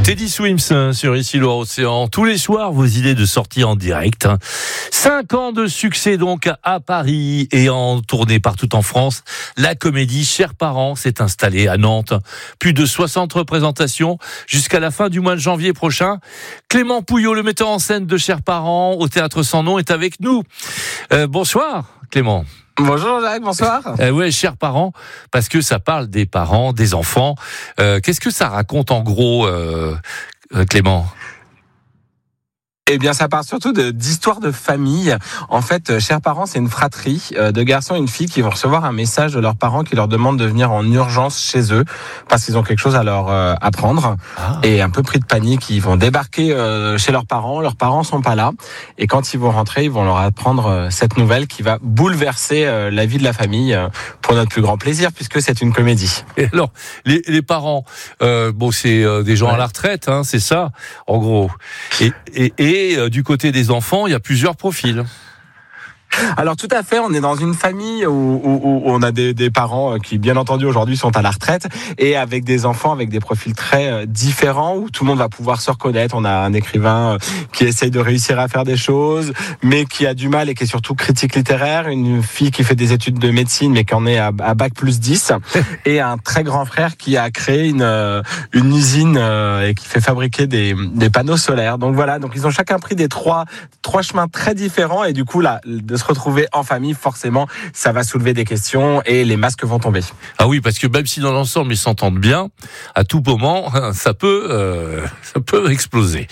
Teddy Swims sur Ici Loire-Océan. Tous les soirs, vos idées de sortie en direct. 5 ans de succès donc à Paris et en tournée partout en France. La comédie Chers parents s'est installée à Nantes. Plus de 60 représentations jusqu'à la fin du mois de janvier prochain. Clément Pouillot, le metteur en scène de Chers parents au Théâtre Sans Nom, est avec nous. Bonsoir Clément. Bonjour Jacques, bonsoir. Ouais, Chers parents, parce que ça parle des parents, des enfants. Qu'est-ce que ça raconte en gros, Clément ? Eh bien, ça parle surtout d'histoires de famille. En fait, Chers parents, c'est une fratrie de garçons et une fille qui vont recevoir un message de leurs parents qui leur demandent de venir en urgence chez eux parce qu'ils ont quelque chose à leur apprendre. Et un peu pris de panique, ils vont débarquer chez leurs parents sont pas là. Et quand ils vont rentrer, ils vont leur apprendre cette nouvelle qui va bouleverser la vie de la famille pour notre plus grand plaisir puisque c'est une comédie. Et alors, les parents, c'est des gens à la retraite, hein, c'est ça, en gros. Et du côté des enfants, il y a plusieurs profils. Alors tout à fait, on est dans une famille où on a des parents qui bien entendu aujourd'hui sont à la retraite et avec des enfants avec des profils très différents où tout le monde va pouvoir se reconnaître. On a un écrivain qui essaye de réussir à faire des choses mais qui a du mal et qui est surtout critique littéraire, une fille qui fait des études de médecine mais qui en est à bac plus 10 et un très grand frère qui a créé une usine et qui fait fabriquer des panneaux solaires. Donc voilà, donc ils ont chacun pris des trois chemins très différents et du coup là de se retrouver en famille, forcément, ça va soulever des questions et les masques vont tomber. Ah oui, parce que même si dans l'ensemble ils s'entendent bien, à tout moment, ça peut exploser.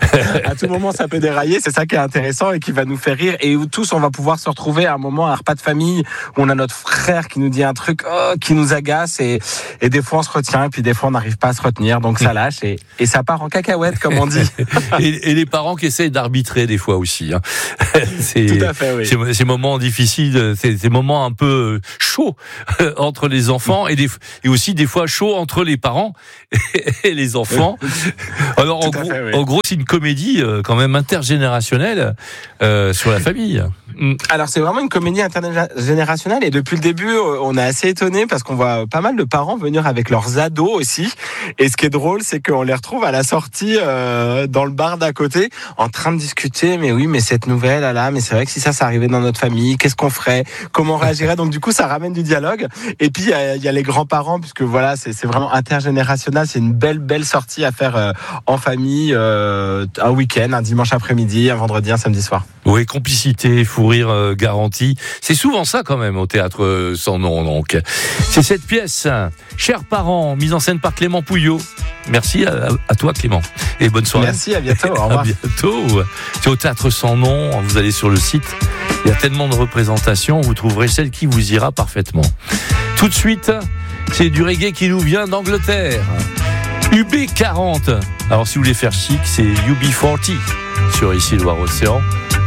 À tout moment, ça peut dérailler. C'est ça qui est intéressant et qui va nous faire rire et où tous on va pouvoir se retrouver à un moment, un repas de famille où on a notre frère qui nous dit un truc qui nous agace et des fois on se retient et puis des fois on n'arrive pas à se retenir, donc ça lâche et ça part en cacahuète comme on dit. et les parents qui essayent d'arbitrer des fois aussi. Hein. Tout à fait, oui. Ces moments difficiles, ces moments un peu chauds entre les enfants et aussi des fois chauds entre les parents et les enfants. Alors en gros, c'est une comédie quand même intergénérationnelle sur la famille. Alors c'est vraiment une comédie intergénérationnelle et depuis le début on est assez étonné parce qu'on voit pas mal de parents venir avec leurs ados aussi et ce qui est drôle c'est qu'on les retrouve à la sortie dans le bar d'à côté en train de discuter mais oui mais cette nouvelle là mais c'est vrai que si ça arrivait dans notre famille qu'est-ce qu'on ferait, comment on réagirait, donc du coup ça ramène du dialogue et puis il y a les grands-parents puisque voilà c'est vraiment intergénérationnel, c'est une belle sortie à faire en famille un week-end, un dimanche après-midi, un vendredi, un samedi soir. Oui, complicité, fou rire garanti. C'est souvent ça quand même au Théâtre Sans Nom. Donc, c'est cette pièce, Chers parents, mise en scène par Clément Pouillot. Merci à toi Clément et bonne soirée. Merci, à bientôt. Au revoir. À bientôt. C'est au Théâtre Sans Nom. Vous allez sur le site. Il y a tellement de représentations. Vous trouverez celle qui vous ira parfaitement. Tout de suite, c'est du reggae qui nous vient d'Angleterre. UB40. Alors si vous voulez faire chic, c'est UB40 sur Ici Loire-Océan.